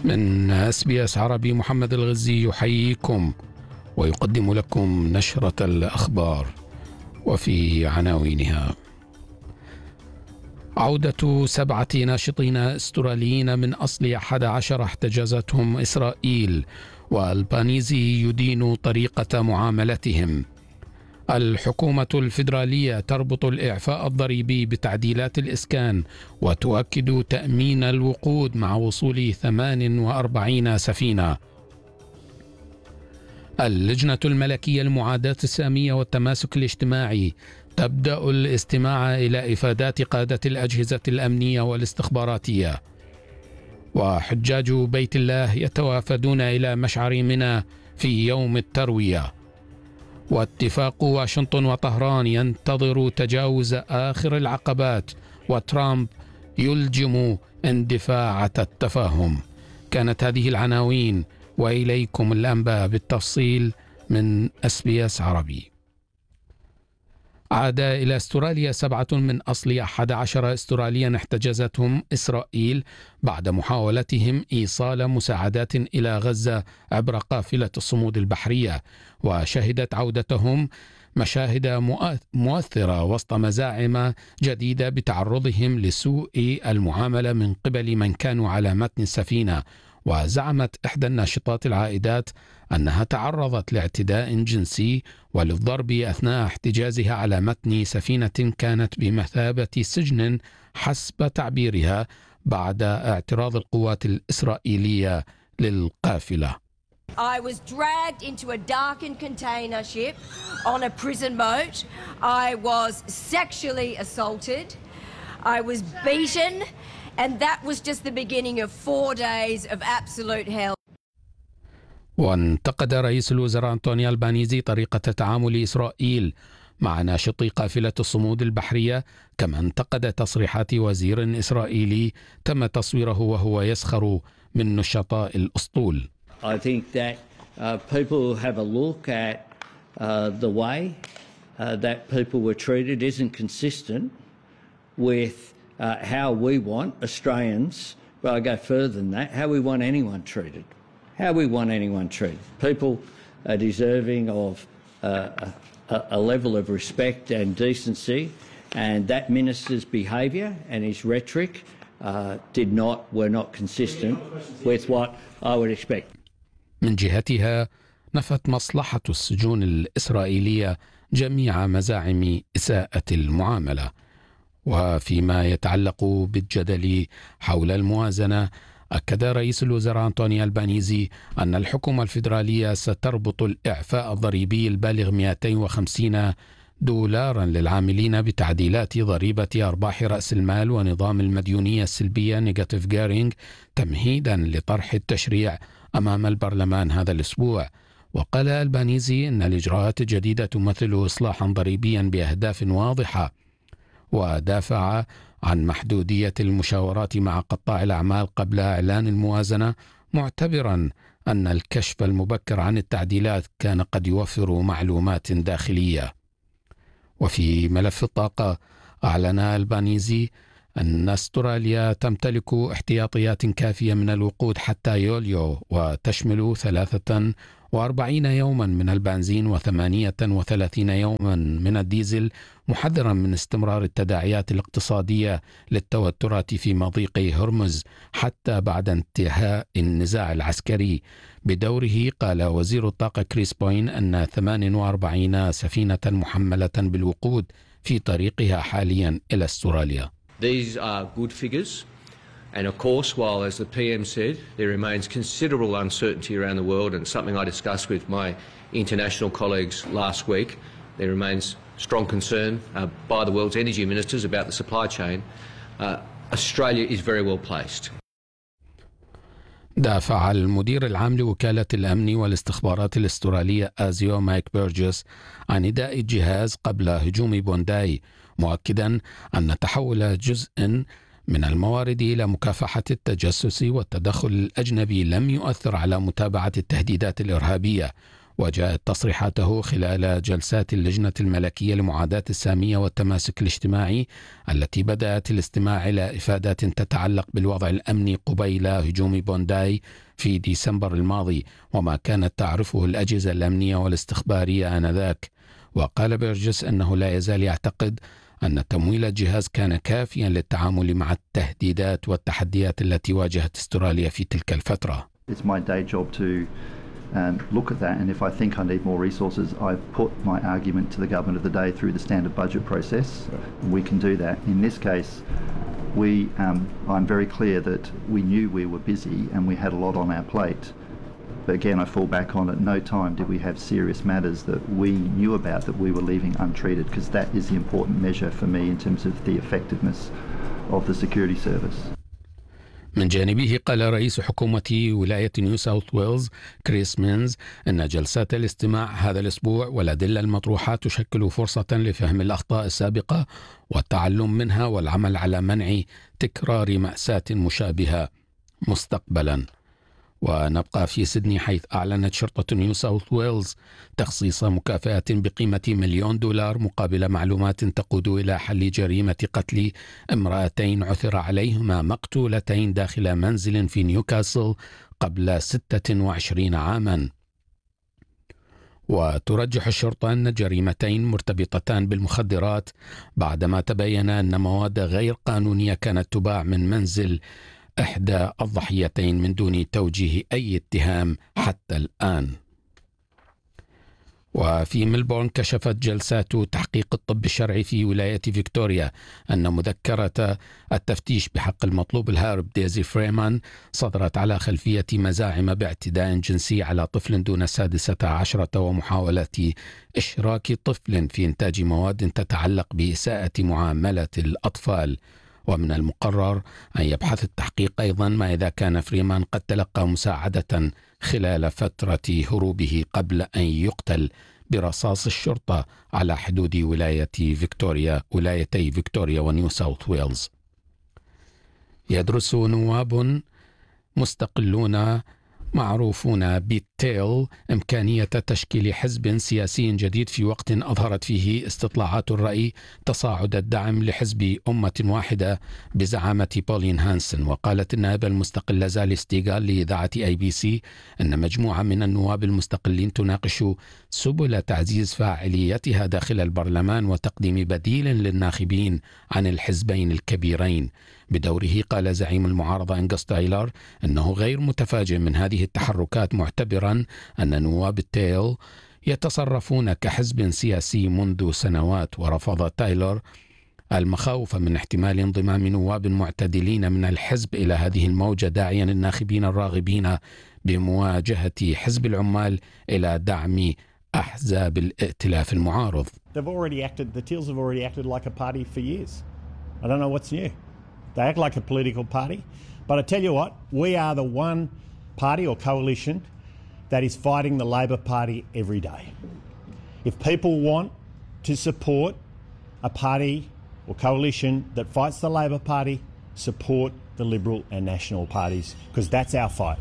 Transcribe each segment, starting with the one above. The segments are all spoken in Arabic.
من SBS عربي محمد الغزي يحييكم ويقدم لكم نشرة الأخبار، وفي عناوينها: عودة 7 ناشطين استراليين من أصل 11 احتجزتهم إسرائيل، والبانيزي يدين طريقة معاملتهم. الحكومة الفيدرالية تربط الإعفاء الضريبي بتعديلات الإسكان وتؤكد تأمين الوقود مع وصول 48 سفينة. اللجنة الملكية لمعاداة السامية والتماسك الاجتماعي تبدأ الاستماع إلى إفادات قادة الأجهزة الأمنية والاستخباراتية. وحجاج بيت الله يتوافدون إلى مشعر منى في يوم التروية. واتفاق واشنطن وطهران ينتظر تجاوز آخر العقبات، وترامب يلجم اندفاع التفاهم. كانت هذه العناوين، وإليكم الأنباء بالتفصيل من SBS عربي. عاد إلى أستراليا 7 من أصل 11 أستراليا احتجزتهم إسرائيل بعد محاولتهم إيصال مساعدات إلى غزة عبر قافلة الصمود البحرية. وشهدت عودتهم مشاهد مؤثرة وسط مزاعم جديدة بتعرضهم لسوء المعاملة من قبل من كانوا على متن السفينة. وزعمت إحدى الناشطات العائدات أنها تعرضت لاعتداء جنسي وللضرب أثناء احتجازها على متن سفينة كانت بمثابة سجن حسب تعبيرها، بعد اعتراض القوات الإسرائيلية للقافلة. I was dragged into a darkened container ship on a prison boat. I was sexually assaulted. I was beaten. And that was just the beginning of 4 days of absolute hell. وانتقد رئيس الوزراء أنطوني البانيزي طريقة تعامل إسرائيل مع ناشطي قافلة الصمود البحرية، كما انتقد تصريحات وزير إسرائيلي تم تصويره وهو يسخر من نشطاء الأسطول. I think that people have a look at the way that people were treated isn't consistent with how we want Australians, but I go further than that, how we want anyone treated. How we want anyone treated. People are deserving of a level of respect and decency, and that minister's behaviour and his rhetoric were not consistent with what I would expect. من جهتها نفت مصلحة السجون الإسرائيلية جميع مزاعم إساءة المعاملة. وفيما يتعلق بالجدل حول الموازنة، أكد رئيس الوزراء أنطوني البانيزي أن الحكومة الفيدرالية ستربط الإعفاء الضريبي البالغ $250 للعاملين بتعديلات ضريبة أرباح رأس المال ونظام المديونية السلبية نيجاتيف جيرينج، تمهيدا لطرح التشريع أمام البرلمان هذا الأسبوع. وقال البانيزي أن الإجراءات الجديدة تمثل إصلاحا ضريبيا بأهداف واضحة، ودافع عن محدودية المشاورات مع قطاع الأعمال قبل إعلان الموازنة، معتبرا أن الكشف المبكر عن التعديلات كان قد يوفر معلومات داخلية. وفي ملف الطاقة، أعلن البانيزي أن أستراليا تمتلك احتياطيات كافية من الوقود حتى يوليو، وتشمل 43 يوما من البنزين و38 يوما من الديزل، محذرا من استمرار التداعيات الاقتصادية للتوترات في مضيق هرمز حتى بعد انتهاء النزاع العسكري. بدوره قال وزير الطاقة كريس بوين أن 48 سفينة محملة بالوقود في طريقها حاليا إلى أستراليا. These are good figures, and of course, while, as the PM said, there remains considerable uncertainty around the world, and something I discussed with my international colleagues last week, there remains strong concern by the world's energy ministers about the supply chain. Australia is very well placed. دافع المدير العام لوكالة الأمن والاستخبارات الأسترالية آزيو مايك بيرجس عن نداء الجهاز قبل هجوم بونداي، مؤكدا أن تحول جزء من الموارد إلى مكافحة التجسس والتدخل الأجنبي لم يؤثر على متابعة التهديدات الإرهابية. وجاءت تصريحاته خلال جلسات اللجنة الملكية لمعاداة السامية والتماسك الاجتماعي التي بدأت الاستماع إلى إفادات تتعلق بالوضع الأمني قبيل هجوم بونداي في ديسمبر الماضي وما كانت تعرفه الأجهزة الأمنية والاستخبارية آنذاك. وقال بيرجس أنه لا يزال يعتقد أن تمويل الجهاز كان كافيا للتعامل مع التهديدات والتحديات التي واجهت استراليا في تلك الفترة. It's my day job to look at that, and if I think I need more resources, I put my argument to the government of the day through the standard budget process. We can do that. In this case, I'm very clear that we knew we were busy and we had a lot on our plate. But again, I fall back on at no time did we have serious matters that we knew about that we were leaving untreated, because that is the important measure for me in terms of the effectiveness of the security service. من جانبه قال رئيس حكومة ولاية نيو ساوث ويلز كريس مينز أن جلسات الاستماع هذا الأسبوع والأدلة المطروحة تشكل فرصة لفهم الأخطاء السابقة والتعلم منها والعمل على منع تكرار مأساة مشابهة مستقبلا. ونبقى في سيدني، حيث أعلنت شرطة نيو ساوث ويلز تخصيص مكافأة بقيمة $1 مليون مقابل معلومات تقود إلى حل جريمة قتل امرأتين عثر عليهما مقتولتين داخل منزل في نيوكاسل قبل 26 عاما. وترجح الشرطة أن الجريمتين مرتبطتان بالمخدرات بعدما تبين أن مواد غير قانونية كانت تباع من منزل إحدى الضحيتين من دون توجيه أي اتهام حتى الآن. وفي ملبورن كشفت جلسات تحقيق الطب الشرعي في ولاية فيكتوريا أن مذكرة التفتيش بحق المطلوب الهارب ديزي فريمان صدرت على خلفية مزاعم باعتداء جنسي على طفل دون 16 ومحاولة إشراك طفل في إنتاج مواد تتعلق بإساءة معاملة الأطفال. ومن المقرر أن يبحث التحقيق أيضا ما إذا كان فريمان قد تلقى مساعدة خلال فترة هروبه قبل أن يقتل برصاص الشرطة على حدود ولايتي فيكتوريا ونيو ساوث ويلز. يدرس نواب مستقلون معروفون بالتيل إمكانية تشكيل حزب سياسي جديد في وقت أظهرت فيه استطلاعات الرأي تصاعد الدعم لحزب أمة واحدة بزعامة بولين هانسن. وقالت النائبة المستقلة زالي ستيغال لإذاعة ABC أن مجموعة من النواب المستقلين تناقش سبل تعزيز فاعليتها داخل البرلمان وتقديم بديل للناخبين عن الحزبين الكبيرين. بدوره قال زعيم المعارضة أنغاس تايلر أنه غير متفاجئ من هذه التحركات، معتبرا أن نواب التيل يتصرفون كحزب سياسي منذ سنوات. ورفض تايلر المخاوف من احتمال انضمام نواب معتدلين من الحزب إلى هذه الموجة، داعيا الناخبين الراغبين بمواجهة حزب العمال إلى دعم أحزاب الائتلاف المعارض. The Teals have already acted like a party for years. I don't know what's new. They act like a political party. But I tell you what, we are the one party or coalition that is fighting the Labor Party every day. If people want to support a party or coalition that fights the Labor Party, support the Liberal and National parties, because that's our fight.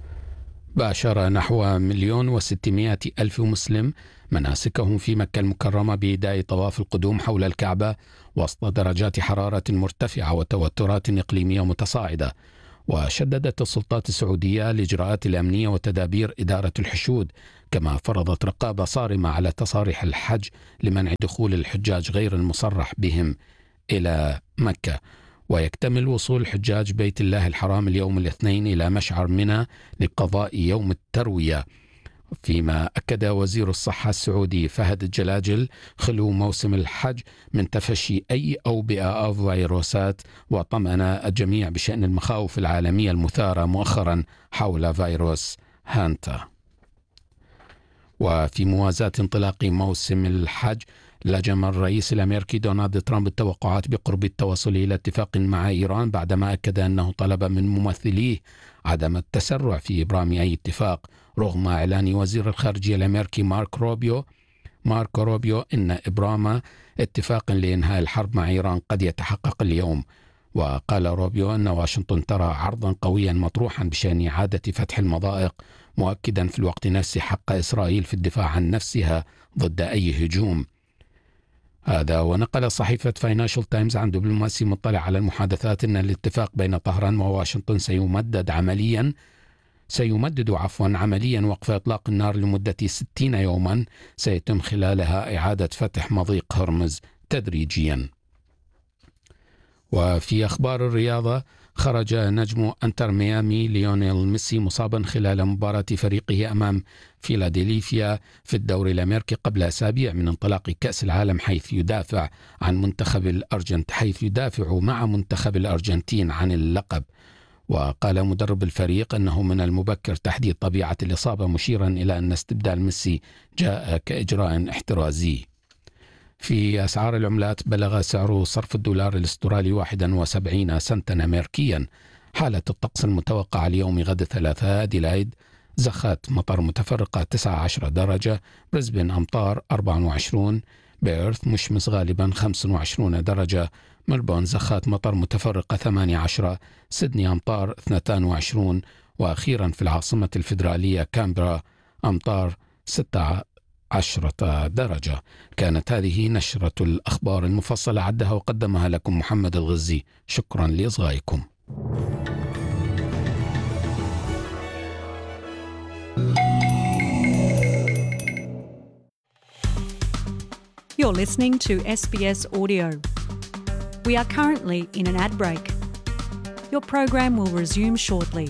باشر نحو 1,600,000 مسلم مناسكهم في مكة المكرمة بإداء طواف القدوم حول الكعبة وسط درجات حرارة مرتفعة وتوترات إقليمية متصاعدة. وشددت السلطات السعودية الإجراءات الأمنية وتدابير إدارة الحشود، كما فرضت رقابة صارمة على تصاريح الحج لمنع دخول الحجاج غير المصرح بهم إلى مكة. ويكتمل وصول حجاج بيت الله الحرام اليوم الاثنين إلى مشعر منى لقضاء يوم التروية، فيما أكد وزير الصحة السعودي فهد الجلاجل خلو موسم الحج من تفشي أي أوبئة أو فيروسات، وطمأن الجميع بشأن المخاوف العالمية المثارة مؤخرا حول فيروس هانتا. وفي موازاة انطلاق موسم الحج لجم الرئيس الأمريكي دونالد ترامب التوقعات بقرب التوصل إلى اتفاق مع إيران، بعدما أكد أنه طلب من ممثليه عدم التسرع في إبرام أي اتفاق، رغم إعلان وزير الخارجية الأمريكي ماركو روبيو أن إبرام اتفاق لإنهاء الحرب مع إيران قد يتحقق اليوم. وقال روبيو أن واشنطن ترى عرضا قويا مطروحا بشأن إعادة فتح المضائق، مؤكدا في الوقت نفسه حق إسرائيل في الدفاع عن نفسها ضد أي هجوم. هذا ونقل صحيفة فاينانشال تايمز عن دبلوماسي مطلع على المحادثات أن الاتفاق بين طهران وواشنطن سيمدد عمليا وقف إطلاق النار لمدة 60 يوما سيتم خلالها إعادة فتح مضيق هرمز تدريجيا. وفي أخبار الرياضة، خرج نجم أنتر ميامي ليونيل ميسي مصابا خلال مباراة فريقه أمام فيلادلفيا في الدوري الأمريكي قبل أسابيع من انطلاق كأس العالم، حيث يدافع مع منتخب الأرجنتين عن اللقب. وقال مدرب الفريق أنه من المبكر تحديد طبيعة الإصابة، مشيرا إلى أن استبدال ميسي جاء كإجراء احترازي. في أسعار العملات، بلغ سعر صرف الدولار الاسترالي 71 سنتا أمريكيا. حالة الطقس المتوقعة اليوم غد الثلاثاء: أديلايد زخات مطر متفرقة 19 درجة، بريسبن أمطار 24، بيرث مشمس غالبا 25 درجة، ملبون زخات مطر متفرقة 18، سيدني أمطار 22، وأخيرا في العاصمة الفيدرالية كامبرا أمطار 16 درجة. كانت هذه نشرة الأخبار المفصلة، عدها وقدمها لكم محمد الغزي. شكرا لإصغائكم. You're listening to SBS Audio. We are currently in an ad break. Your program will resume shortly.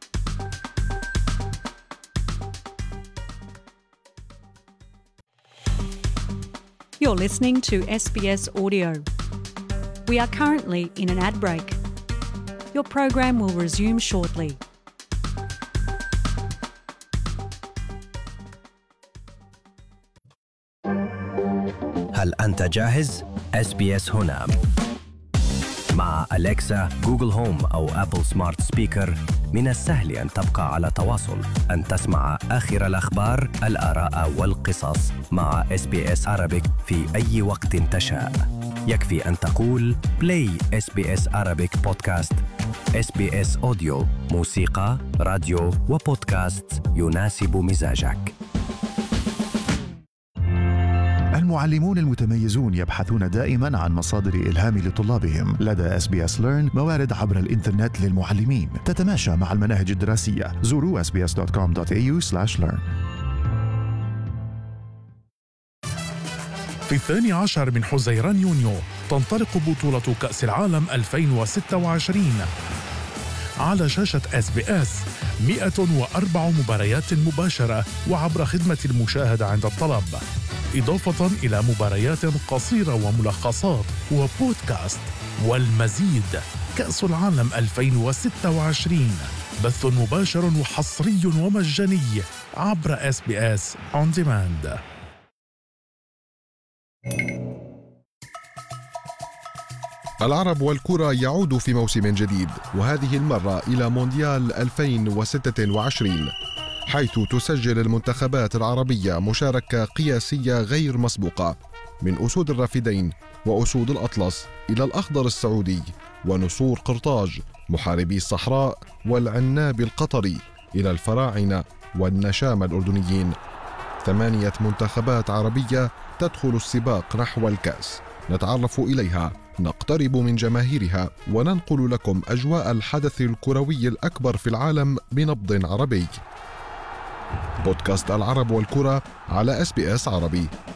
You're listening to SBS Audio. We are currently in an ad break. Your program will resume shortly. هل أنت جاهز؟ SBS هنا. مع أليكسا، جوجل هوم أو أبل سمارت سبيكر، من السهل أن تبقى على تواصل، أن تسمع آخر الأخبار، الآراء والقصص مع SBS Arabic في أي وقت تشاء. يكفي أن تقول Play SBS Arabic Podcast. SBS Audio، موسيقى، راديو وبودكاست يناسب مزاجك. المعلمون المتميزون يبحثون دائما عن مصادر إلهام لطلابهم. لدى SBS Learn موارد عبر الإنترنت للمعلمين تتماشى مع المناهج الدراسية. زوروا sbs.com.au/learn. في 12 من حزيران يونيو تنطلق بطولة كأس العالم 2026 على شاشة SBS. 104 مباريات مباشرة وعبر خدمة المشاهدة عند الطلب، إضافة إلى مباريات قصيرة وملخصات وبودكاست والمزيد. كأس العالم 2026 بث مباشر وحصري ومجاني عبر SBS On Demand. العرب والكرة يعود في موسم جديد، وهذه المرة إلى مونديال 2026، حيث تسجل المنتخبات العربية مشاركة قياسية غير مسبوقة، من أسود الرافدين وأسود الأطلس إلى الأخضر السعودي ونسور قرطاج محاربي الصحراء والعناب القطري إلى الفراعنة والنشامة الأردنيين. 8 منتخبات عربية تدخل السباق نحو الكأس، نتعرف إليها، نقترب من جماهيرها، وننقل لكم أجواء الحدث الكروي الأكبر في العالم بنبض عربي. بودكاست العرب والكرة على SBS عربي.